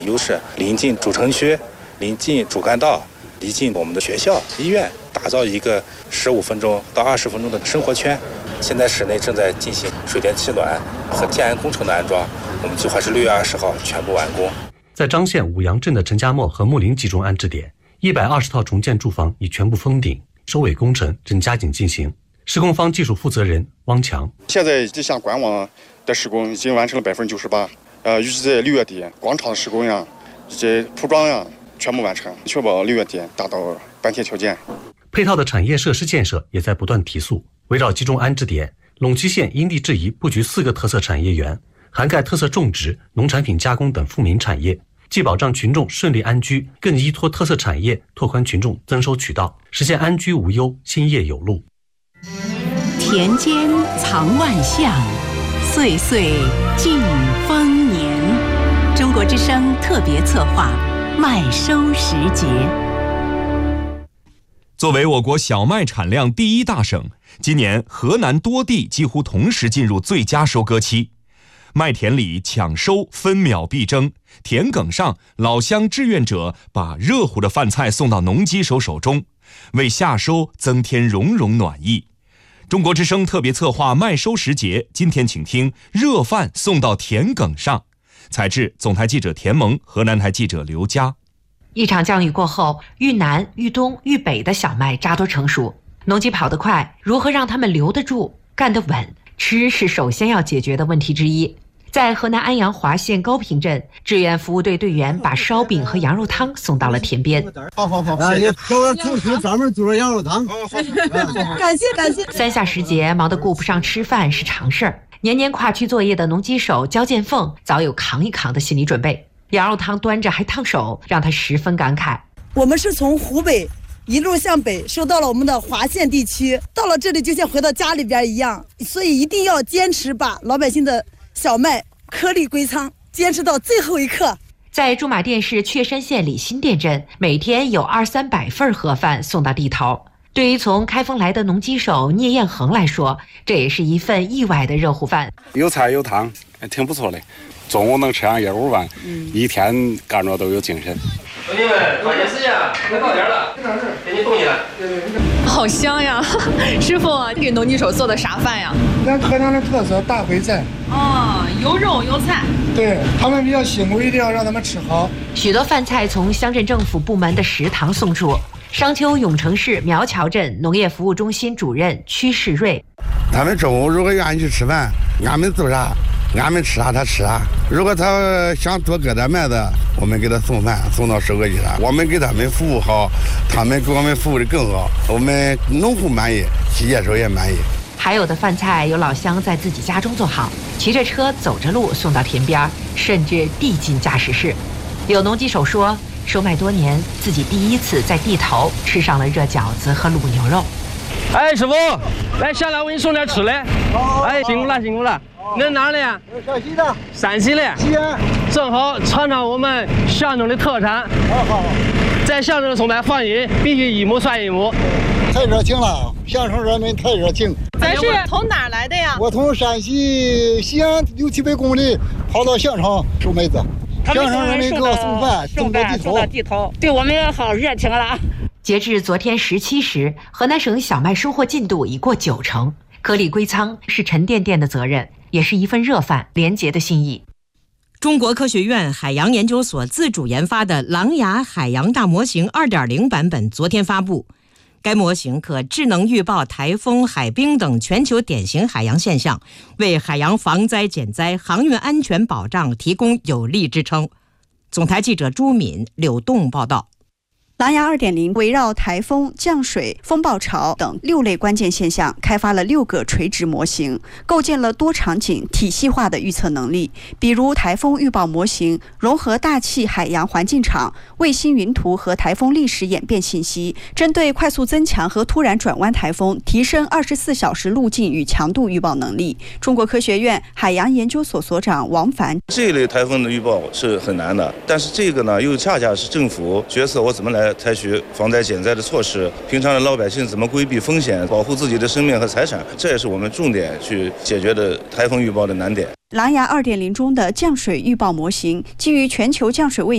优势临近主城区，临近主干道，临近我们的学校、医院，打造一个15分钟到20分钟的生活圈。现在室内正在进行水电气暖和天然工程的安装，我们计划是6月20号全部完工。 在张县五杨镇的陈家磨和木林集中安置点，120套重建住房已全部封顶，收尾工程正加紧进行。施工方技术负责人汪强： 现在这项官网的施工已经完成了98%，预计在6月底广场的施工以及铺装全部完成，确保6月底达到搬贴条件。 配套的产业设施建设也在不断提速。围绕集中安置点，陇西县因地制宜布局4个特色产业园，涵盖特色种植、农产品加工等富民产业，既保障群众顺利安居，更依托特色产业拓宽群众增收渠道，实现安居无忧、兴业有路。 田间藏万象，岁岁尽丰年。中国之声特别策划麦收时节。 作为我国小麦产量第1大省，今年河南多地几乎同时进入最佳收割期。麦田里抢收分秒必争，田埂上老乡志愿者把热乎的饭菜送到农机手手中，为夏收增添融融暖意。中国之声特别策划麦收时节，今天请听热饭送到田埂上。采制总台记者田萌，河南台记者刘佳。 一场降雨过后，豫南、豫东、豫北的小麦扎堆成熟，农机跑得快，如何让他们留得住、干得稳？吃是首先要解决的问题之一。在河南安阳华县高平镇，志愿服务队队员把烧饼和羊肉汤送到了田边。 好，你给我煮出专门做羊肉汤。 感谢。3下时节，忙得顾不上吃饭是常事儿。年年跨区作业的农机手焦建凤早有扛一扛的心理准备。羊肉汤端着还烫手，让他十分感慨。 我们是从湖北一路向北收到了我们的华县地区，到了这里就像回到家里边一样，所以一定要坚持把老百姓的小麦颗粒归仓，坚持到最后一刻。 在驻马店市确山县里新店镇，每天有200-300份盒饭送到地头。对于从开封来的农机手聂彦恒来说，这也是一份意外的热乎饭， 有菜有汤，挺不错的。中午能吃上1-5碗，一天干着都有精神。 兄弟们，抓紧时间，快到点了，给你动起来。 好香呀！师傅，给农机手做的啥饭呀？ 咱河南的特色大烩菜。 有肉有菜。 对，他们比较辛苦，一定要让他们吃好。 许多饭菜从乡镇政府部门的食堂送出。商丘永城市苗桥镇农业服务中心主任屈世瑞： 他们中午如果愿意去吃饭，俺们做啥，俺们吃啥他吃啥。如果他想多割点麦子，我们给他送饭送到收割机上，我们给他们服务好，他们给我们服务的更好，我们农户满意，企业手也满意。 还有的饭菜有老乡在自己家中做好，骑着车走着路送到田边，甚至递进驾驶室。有农机手说，收麦多年，自己第1次在地头吃上了热饺子和卤牛肉。 哎，师傅，来下来，我给你送点吃的。哎，辛苦了。你哪儿的呀？ 陕西的。 陕西的。 西安。 正好尝尝我们象征的特产。 好。 在象征送麦放一，必须一亩算一亩。 太热情了，象征人民太热情。 咱是从哪儿来的呀？ 我从陕西西安600-700公里跑到象城收麦子。象征人民给我送饭送到地头， 对我们好热情了。 截至昨天17时，河南省小麦收获进度已过90%，颗粒归仓是沉甸甸的责任，也是一份热饭廉洁的心意。 中国科学院海洋研究所自主研发的狼牙海洋大模型 2.0 版本昨天发布。该模型可智能预报台风、海冰等全球典型海洋现象，为海洋防灾减灾、航运安全保障提供有力支撑。总台记者朱敏、柳栋报道。 狼牙 2.0 围绕台风、降水、风暴潮等6类关键现象，开发了6个垂直模型，构建了多场景体系化的预测能力。比如台风预报模型融合大气海洋环境场、卫星云图和台风历史演变信息，针对快速增强和突然转弯台风，提升24小时路径与强度预报能力。中国科学院海洋研究所所长王凡： 这一类台风的预报是很难的，但是这个呢，又恰恰是政府决策我怎么来采取防灾减灾的措施，平常的老百姓怎么规避风险，保护自己的生命和财产，这也是我们重点去解决的台风预报的难点。 狼牙 2.0 中的降水预报模型基于全球降水卫